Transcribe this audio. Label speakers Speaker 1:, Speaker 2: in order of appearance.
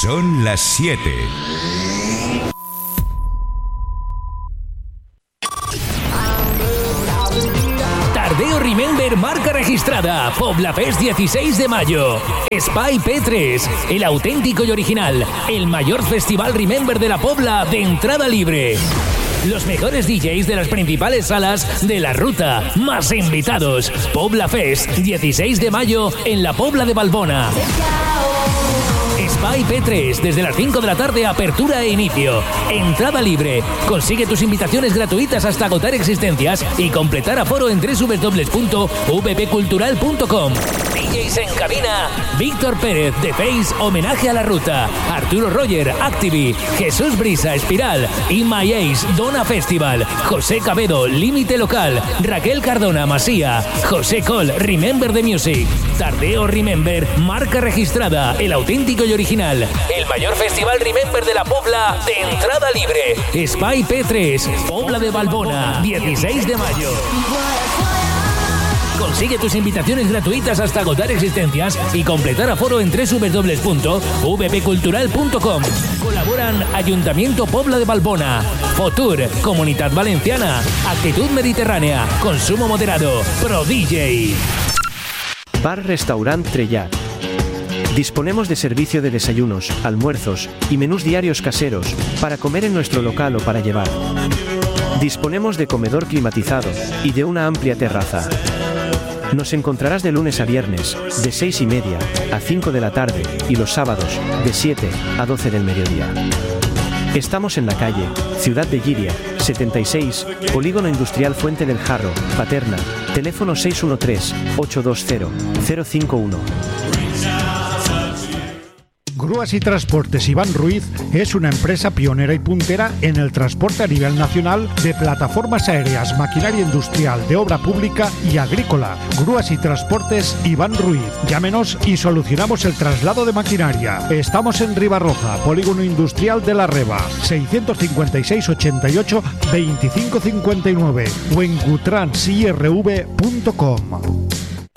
Speaker 1: Son las 7.
Speaker 2: Tardeo Remember, marca registrada. Poblafest 16 de mayo. Spy P3, el auténtico y original. El mayor festival Remember de la Pobla de entrada libre. Los mejores DJs de las principales salas de la ruta. Más invitados. Poblafest 16 de mayo en la Pobla de Valbona. Spy P3, desde las 5 de la tarde, apertura e inicio. Entrada libre. Consigue tus invitaciones gratuitas hasta agotar existencias y completar aforo en www.vpcultural.com. DJs en cabina: Víctor Pérez, The Face, homenaje a la ruta. Arturo Roger, Activi. Jesús Brisa, Espiral. Y My Ace, Dona Festival. José Cabedo, Límite Local. Raquel Cardona, Masía. José Cole, Remember the Music. Tardeo Remember, marca registrada. El auténtico y original. El mayor festival Remember de la Pobla de entrada libre. Spy P3, Pobla de Valbona, 16 de mayo. Consigue tus invitaciones gratuitas hasta agotar existencias y completar aforo en www.vpcultural.com. Colaboran Ayuntamiento Pobla de Valbona, Fotur, Comunidad Valenciana, Actitud Mediterránea, Consumo Moderado, Pro DJ.
Speaker 3: Bar Restaurant Trellat. Disponemos de servicio de desayunos, almuerzos y menús diarios caseros para comer en nuestro local o para llevar. Disponemos de comedor climatizado y de una amplia terraza. Nos encontrarás de lunes a viernes, de 6:30 a 5 de la tarde y los sábados, de 7 a 12 del mediodía. Estamos en la calle Ciudad de Llíria, 76, Polígono Industrial Fuente del Jarro, Paterna, teléfono 613-820-051.
Speaker 4: Grúas y Transportes Iván Ruiz es una empresa pionera y puntera en el transporte a nivel nacional de plataformas aéreas, maquinaria industrial, de obra pública y agrícola. Grúas y Transportes Iván Ruiz. Llámenos y solucionamos el traslado de maquinaria. Estamos en Ribarroja, Polígono Industrial de la Reba, 656 88 25 59 o en gutransirv.com.